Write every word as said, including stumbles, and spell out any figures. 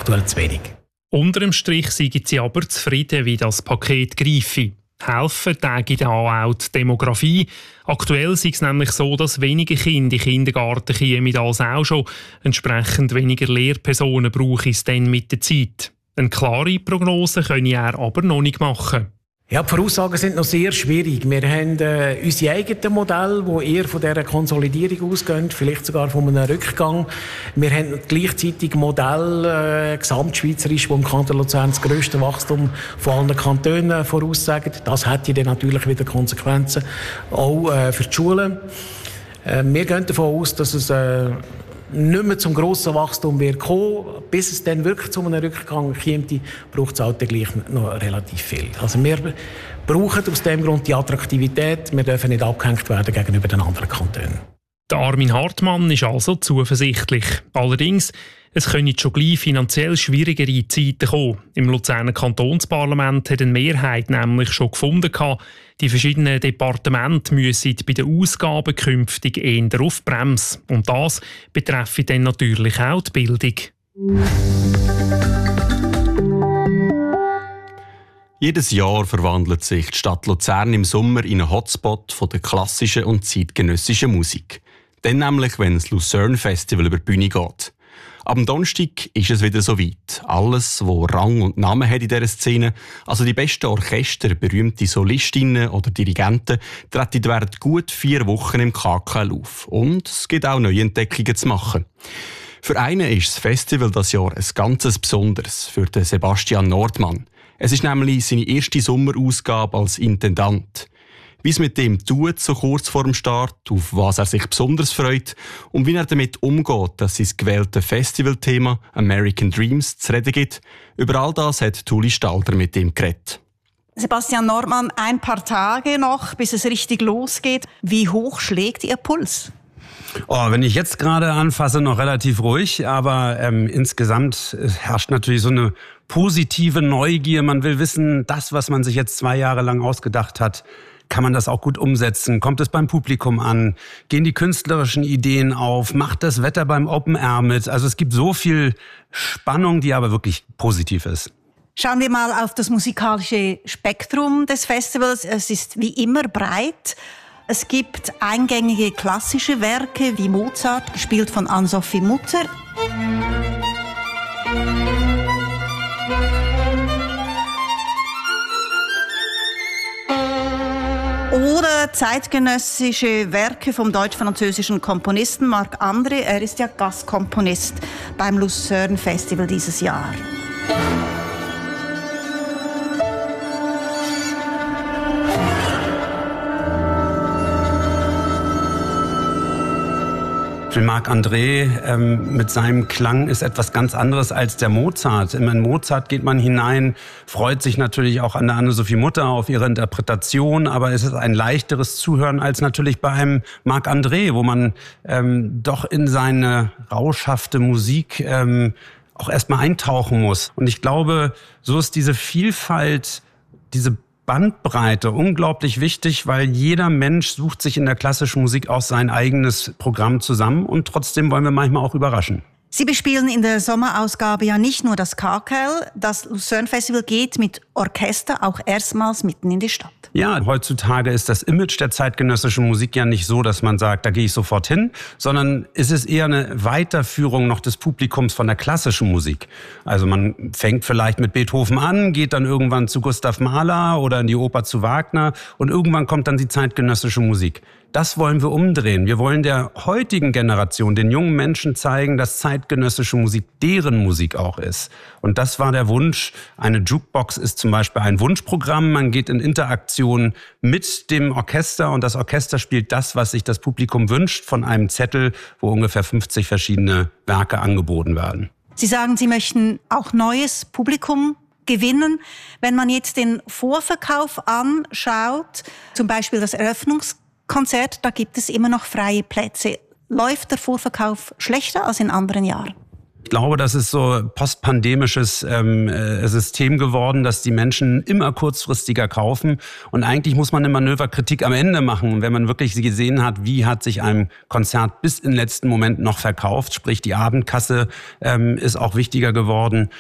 aktuell zu wenig. Unter dem Strich sind sie aber zufrieden, wie das Paket greife. Helfen täte da auch die Demografie. Aktuell ist es nämlich so, dass weniger Kinder in den Kindergarten kommen als auch schon. Entsprechend weniger Lehrpersonen brauche es dann mit der Zeit. Eine klare Prognose könne er aber noch nicht machen. Ja, die Voraussagen sind noch sehr schwierig. Wir haben äh, unsere eigenen Modelle, die eher von dieser Konsolidierung ausgehen, vielleicht sogar von einem Rückgang. Wir haben gleichzeitig Modelle, äh, gesamtschweizerisch, die im Kanton Luzern das grösste Wachstum von allen Kantonen voraussagen. Das hätte dann natürlich wieder Konsequenzen, auch äh, für die Schulen. Äh, wir gehen davon aus, dass es äh, nicht mehr zum grossen Wachstum wird kommen. Bis es dann wirklich zu einem Rückgang kommt, braucht es halt gleich noch relativ viel. Also wir brauchen aus diesem Grund die Attraktivität. Wir dürfen nicht abgehängt werden gegenüber den anderen Kantonen. Der Armin Hartmann ist also zuversichtlich. Allerdings, es können schon gleich finanziell schwierigere Zeiten kommen. Im Luzerner Kantonsparlament hat eine Mehrheit nämlich schon gefunden, die verschiedenen Departemente müssen bei den Ausgaben künftig eher auf die Bremse. Und das betreffe dann natürlich auch die Bildung. Jedes Jahr verwandelt sich die Stadt Luzern im Sommer in einen Hotspot von der klassischen und zeitgenössischen Musik. Dann nämlich, wenn das Lucerne Festival über die Bühne geht. Am Donnerstag ist es wieder soweit. Alles, was Rang und Namen hat in dieser Szene, also die besten Orchester, berühmte Solistinnen oder Dirigenten, treten während gut vier Wochen im K K L auf. Und es gibt auch neue Entdeckungen zu machen. Für einen ist das Festival das Jahr ein ganzes Besonderes, für den Sebastian Nordmann. Es ist nämlich seine erste Sommerausgabe als Intendant. Wie es mit dem tut, so kurz vor dem Start, auf was er sich besonders freut und wie er damit umgeht, dass sein gewählte Festivalthema American Dreams zu reden gibt. Über all das hat Tuli Stalder mit ihm geredet. Sebastian Nordmann, ein paar Tage noch, bis es richtig losgeht. Wie hoch schlägt Ihr Puls? Oh, wenn ich jetzt gerade anfasse, noch relativ ruhig, aber ähm, insgesamt herrscht natürlich so eine positive Neugier. Man will wissen, das, was man sich jetzt zwei Jahre lang ausgedacht hat, kann man das auch gut umsetzen? Kommt es beim Publikum an? Gehen die künstlerischen Ideen auf? Macht das Wetter beim Open Air mit? Also es gibt so viel Spannung, die aber wirklich positiv ist. Schauen wir mal auf das musikalische Spektrum des Festivals. Es ist wie immer breit. Es gibt eingängige klassische Werke wie Mozart, gespielt von Ann-Sophie Mutter. Oder zeitgenössische Werke vom deutsch-französischen Komponisten Marc André. Er ist ja Gastkomponist beim Lucerne Festival dieses Jahr. Marc André ähm, mit seinem Klang ist etwas ganz anderes als der Mozart. In Mozart geht man hinein, freut sich natürlich auch an der Anne-Sophie Mutter auf ihre Interpretation, aber es ist ein leichteres Zuhören als natürlich bei einem Marc André, wo man ähm, doch in seine rauschhafte Musik ähm, auch erstmal eintauchen muss. Und ich glaube, so ist diese Vielfalt, diese Bandbreite unglaublich wichtig, weil jeder Mensch sucht sich in der klassischen Musik auch sein eigenes Programm zusammen und trotzdem wollen wir manchmal auch überraschen. Sie bespielen in der Sommerausgabe ja nicht nur das K K L, das Lucerne Festival geht mit Orchester auch erstmals mitten in die Stadt. Ja, heutzutage ist das Image der zeitgenössischen Musik ja nicht so, dass man sagt, da gehe ich sofort hin, sondern es ist eher eine Weiterführung noch des Publikums von der klassischen Musik. Also man fängt vielleicht mit Beethoven an, geht dann irgendwann zu Gustav Mahler oder in die Oper zu Wagner und irgendwann kommt dann die zeitgenössische Musik. Das wollen wir umdrehen. Wir wollen der heutigen Generation, den jungen Menschen zeigen, dass zeitgenössische Musik deren Musik auch ist. Und das war der Wunsch. Eine Jukebox ist zum Beispiel ein Wunschprogramm. Man geht in Interaktion mit dem Orchester und das Orchester spielt das, was sich das Publikum wünscht, von einem Zettel, wo ungefähr fünfzig verschiedene Werke angeboten werden. Sie sagen, Sie möchten auch neues Publikum gewinnen. Wenn man jetzt den Vorverkauf anschaut, zum Beispiel das Eröffnungskonzert, Konzert, da gibt es immer noch freie Plätze. Läuft der Vorverkauf schlechter als in anderen Jahren? Ich glaube, das ist so postpandemisches ähm, System geworden, dass die Menschen immer kurzfristiger kaufen. Und eigentlich muss man eine Manöverkritik am Ende machen. Und wenn man wirklich gesehen hat, wie hat sich ein Konzert bis in den letzten Moment noch verkauft, sprich die Abendkasse ähm, ist auch wichtiger geworden.